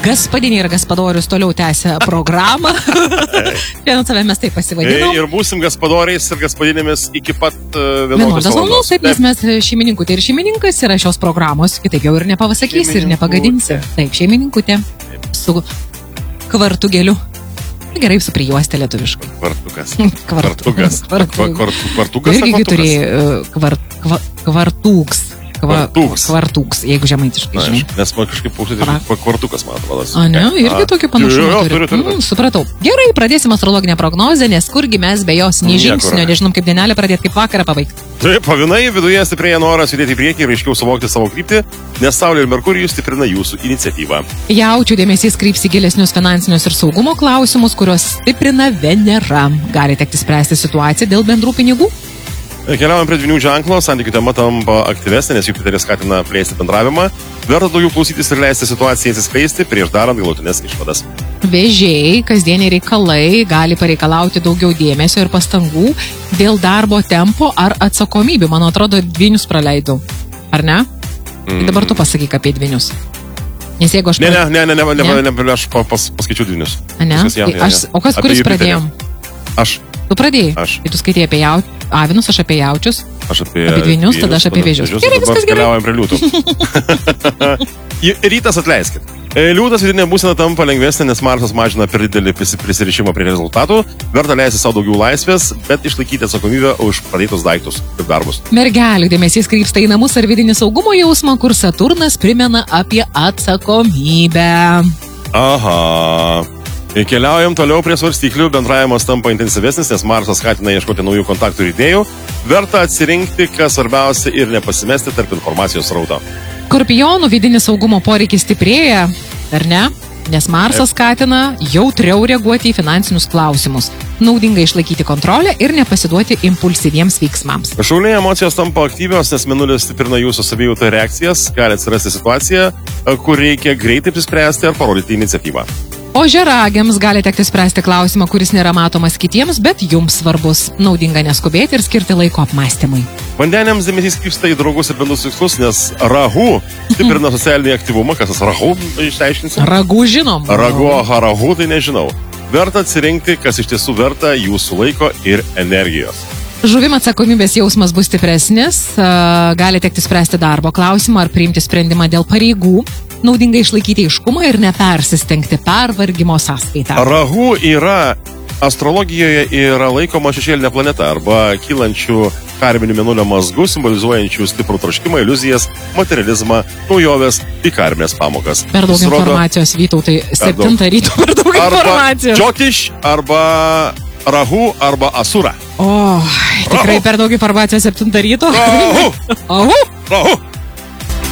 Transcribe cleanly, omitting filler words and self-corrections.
Gaspadinė ir Gaspadorius toliau tęsia programą. Vienu save mes taip pasivadinom. Ir būsim Gaspadoriais ir Gaspadinėmis iki pat 11 valandos. Taip, nes mes šeimininkutė ir šeimininkas yra šios programos, kitaip jau ir nepavasakysi ir nepagadinsi. Taip, šeimininkutė su kvartugėliu. Gerai su prijuostė lietuviškai. Kvartukas. Kvartukas. Irgi turėjai kvartūks. Kvartūks, jeigu žemaitiškai, žinai. Nes man kažkaip pusėti kvartukas, man atrodo. O ne, irgi tokį panašumą turi. Supratau. Gerai, pradėsim astrologinę prognozę, nes kurgi mes be jos nei žingsnio, nežinom kaip dienelę pradėti, kaip vakarą pabaigti. Taip, pavinai viduje stiprėja noras judėti į priekį ir aiškiau suvokti savo kryptį, nes Saulė ir Merkurijus stiprina jūsų iniciatyvą. Jaučių dėmesys kryps į gilesnius finansinius ir saugumo klausimus, kuriuos stiprina Venera. Gali tekti spręsti situaciją dėl bendrų pinigų. Keliaujam prie dvynių ženklo, santykių tema tampa aktyvesnė, nes Jupiteris skatina plėsti bendravimą. Verta daugiau klausytis ir leisti situaciją atsiskleisti prieš darant galutinės išvadas. Vėžiai, kasdieniai reikalai gali pareikalauti daugiau dėmesio ir pastangų dėl darbo tempo ar atsakomybių. Man atrodo, dvynius praleidau. Ar ne? Dabar tu pasakyk apie dvynius. Nes jeigu aš... Ne, aš paskaičiu dvynius. Ne? O kas, kuris pradėjom? Aš. Tu pradėjai? Aš. Tai tu skaitėjai apie avinus, aš apie jaučius. Aš apie dvynius, tada aš apie vėžius. Gerai, viskas gerai. Keliaujam prie liūtų. Rytas atleiskit. Liūtas vidinė būsena tampa lengvesnė, nes Marsas mažina per didelį prisirišimą prie rezultatų. Verta leisti savo daugiau laisvės, bet išlaikyti atsakomybę už pradėtus daiktus ir darbus. Mergelių dėmesys krypsta į namus ar vidinį saugumo jausmą, kur Saturnas primena apie atsakomybę. Aha. Keliaujam toliau prie svarstyklių, bendravimas tampa intensyvesnis, nes Marsas skatina ieškoti naujų kontaktų ir idėjų. Verta atsirinkti, kas svarbiausia ir nepasimesti tarp informacijos srauto. Skorpionų vidinis saugumo poreikis stiprėja, ar ne? Nes Marsas skatina jautriau reaguoti į finansinius klausimus. Naudinga išlaikyti kontrolę ir nepasiduoti impulsyviems veiksmams. Šauliai emocijos tampa aktyvios, nes Mėnulis stiprina jūsų savijautą reakcijas, gali atsirasti situacija, kur reikia greitai prispręsti ar parodyti iniciatyvą. Ožiaragiams gali tekti spręsti klausimą, kuris nėra matomas kitiems, bet jums svarbus. Naudinga neskubėti ir skirti laiko apmąstymui. Vandeniams dėmesys krypsta į draugus ir bendrus tikslus, nes Rahu stiprina socialinį aktyvumą. Kas tas Rahu, išsiaiškinsim? Ragu žinom. Rahu, tai nežinau. Verta atsirinkti, kas iš tiesų verta jūsų laiko ir energijos. Žuvim atsakomybės jausmas bus stipresnis, gali tekti spręsti darbo klausimą ar priimti sprendimą dėl pareigų. Naudinga išlaikyti aiškumą ir nepersistengti pervargimo sąskaitą. Rahu astrologijoje yra laikoma šešėlinė planeta arba kylančių karminių mėnulio mazgų, simbolizuojančių stiprų troškimą, iliuzijas, materializmą, naujoves į karminės pamokas. Per daug informacijos, Vytautai, 7 ryto per daug informacijos. Arba Džotiš, arba Rahu, arba Asura. O, tikrai per daug informacijos 7 ryto? Rahu!